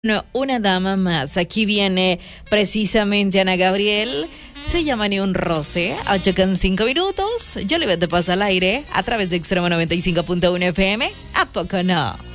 No, una dama más. Aquí viene precisamente Ana Gabriel. Se llama Ni un roce. 8:05. Yo le voy de paso al aire a través de Extremo 95.1 FM. ¿A poco no?